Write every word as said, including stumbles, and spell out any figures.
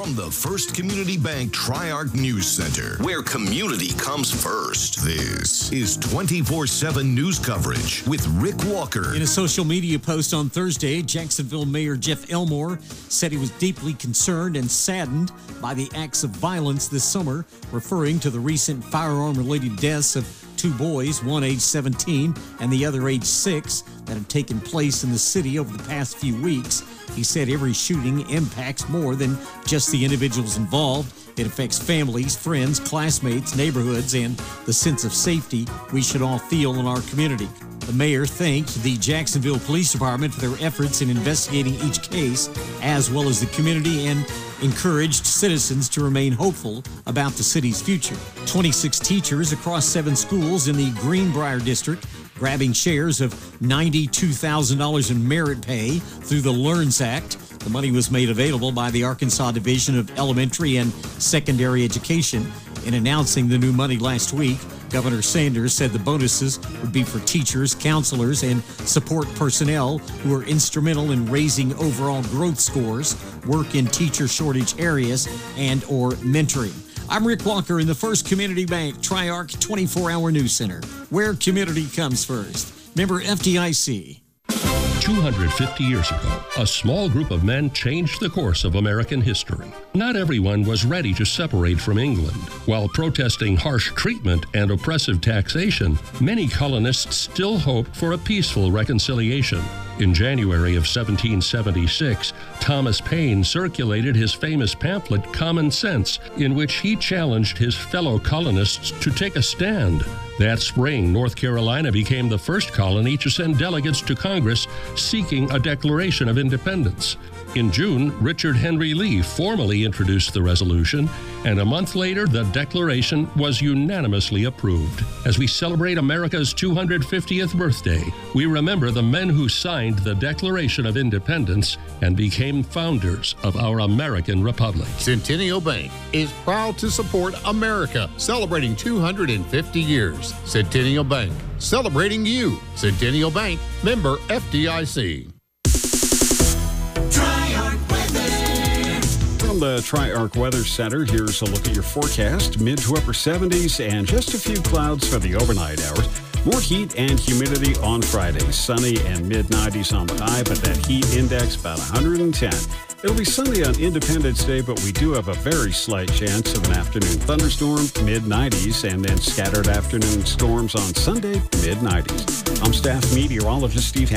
from the First Community Bank Tri-Arc News Center, where community comes first. This is twenty-four seven news coverage with Rick Walker. In a social media post on Thursday, Jacksonville Mayor Jeff Elmore said he was deeply concerned and saddened by the acts of violence this summer, referring to the recent firearm-related deaths of two boys, one age seventeen and the other age six, that have taken place in the city over the past few weeks. He said every shooting impacts more than just the individuals involved. It affects families, friends, classmates, neighborhoods, and the sense of safety we should all feel in our community. The mayor thanked the Jacksonville Police Department for their efforts in investigating each case, as well as the community, and encouraged citizens to remain hopeful about the city's future. twenty-six teachers across seven schools in the Greenbrier District grabbing shares of ninety-two thousand dollars in merit pay through the LEARNS Act. The money was made available by the Arkansas Division of Elementary and Secondary Education. In announcing the new money last week, Governor Sanders said the bonuses would be for teachers, counselors, and support personnel who are instrumental in raising overall growth scores, work in teacher shortage areas, and or mentoring. I'm Rick Walker in the First Community Bank Tri-Arc twenty-four hour News Center, where community comes first. Member F D I C. two hundred fifty years ago, a small group of men changed the course of American history. Not everyone was ready to separate from England. While protesting harsh treatment and oppressive taxation, many colonists still hoped for a peaceful reconciliation. In January of seventeen seventy-six, Thomas Paine circulated his famous pamphlet, Common Sense, in which he challenged his fellow colonists to take a stand. That spring, North Carolina became the first colony to send delegates to Congress seeking a Declaration of Independence. In June, Richard Henry Lee formally introduced the resolution, and a month later, the Declaration was unanimously approved. As we celebrate America's two hundred fiftieth birthday, we remember the men who signed the Declaration of Independence and became founders of our American Republic. Centennial Bank is proud to support America, celebrating two hundred fifty years. Centennial Bank, celebrating you. Centennial Bank, member F D I C. From the Tri-Arc Weather Center, here's a look at your forecast. Mid to upper seventies and just a few clouds for the overnight hours. More heat and humidity on Friday. Sunny and mid nineties on the high, but that heat index about one hundred ten. It'll be sunny on Independence Day, but we do have a very slight chance of an afternoon thunderstorm, mid nineties, and then scattered afternoon storms on Sunday, mid nineties. I'm staff meteorologist Steve Hammond.